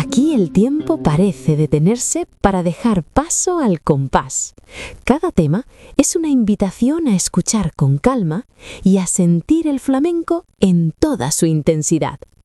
Aquí el tiempo parece detenerse para dejar paso al compás. Cada tema es una invitación a escuchar con calma y a sentir el flamenco en toda su intensidad.